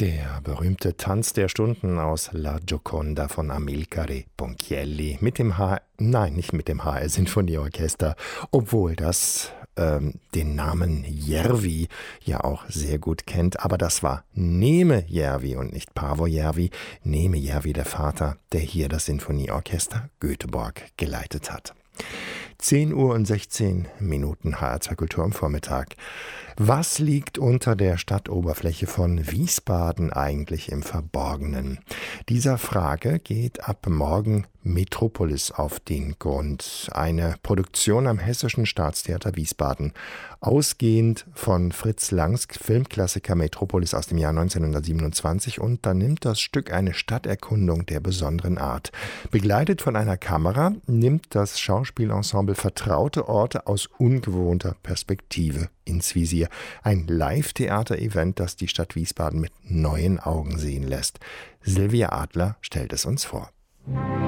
Der berühmte Tanz der Stunden aus La Gioconda von Amilcare Ponchielli mit dem nicht mit dem HR Sinfonieorchester, obwohl das den Namen Järvi ja auch sehr gut kennt, aber das war Neeme Järvi und nicht Paavo Järvi. Neeme Järvi, der Vater, der hier das Sinfonieorchester Göteborg geleitet hat. 10:16 Uhr, HR2 Kultur am Vormittag. Was liegt unter der Stadtoberfläche von Wiesbaden eigentlich im Verborgenen? Dieser Frage geht ab morgen Metropolis auf den Grund. Eine Produktion am Hessischen Staatstheater Wiesbaden. Ausgehend von Fritz Langs Filmklassiker Metropolis aus dem Jahr 1927, und da nimmt das Stück eine Stadterkundung der besonderen Art. Begleitet von einer Kamera nimmt das Schauspielensemble vertraute Orte aus ungewohnter Perspektive ins Visier. Ein Live-Theater-Event, das die Stadt Wiesbaden mit neuen Augen sehen lässt. Silvia Adler stellt es uns vor.